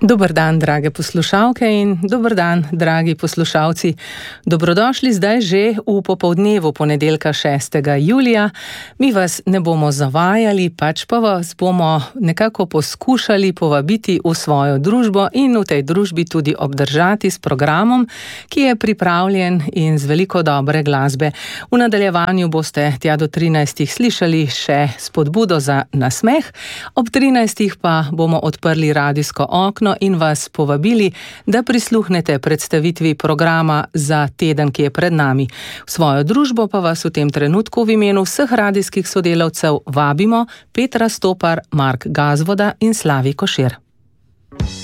Dober dan, drage poslušalke in dober dan, dragi poslušalci. Dobrodošli zdaj že v popoldnevu ponedeljka 6. julija. Mi vas ne bomo zavajali, pač pa vas bomo nekako poskušali povabiti v svojo družbo in v tej družbi tudi obdržati s programom, ki je pripravljen in z veliko dobre glasbe. V nadaljevanju boste tja do 13. slišali še spodbudo za nasmeh, ob 13. pa bomo odprli radijsko okno in vas povabili, da prisluhnete predstavitvi programa za teden, ki je pred nami. V svojo družbo pa vas v tem trenutku v imenu vseh radijskih sodelavcev vabimo Petra Stopar, Mark Gazvoda in Slavi Košir.